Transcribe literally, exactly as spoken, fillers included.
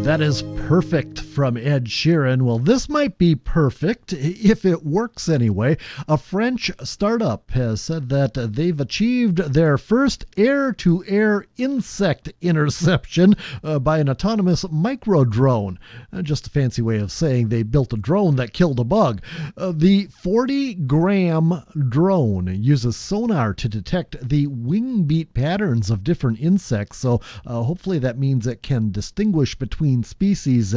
That is Perfect from Ed Sheeran. Well, this might be perfect if it works anyway. A French startup has said that they've achieved their first air-to-air insect interception uh, by an autonomous micro-drone. Uh, just a fancy way of saying they built a drone that killed a bug. Uh, the forty gram drone uses sonar to detect the wing beat patterns of different insects, so uh, hopefully that means it can distinguish between species